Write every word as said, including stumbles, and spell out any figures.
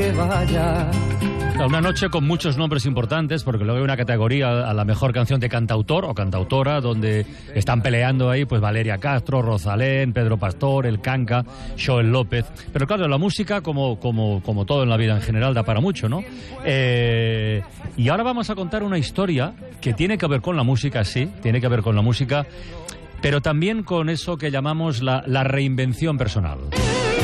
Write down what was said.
se vaya. Una noche con muchos nombres importantes, porque luego hay una categoría a la mejor canción de cantautor o cantautora, donde están peleando ahí pues Valeria Castro, Rosalén, Pedro Pastor, El Canca, Joel López. Pero claro, la música, como, como, como todo en la vida en general, da para mucho, ¿no? Eh, y ahora vamos a contar una historia que tiene que ver con la música, sí, tiene que ver con la música, pero también con eso que llamamos la, la reinvención personal.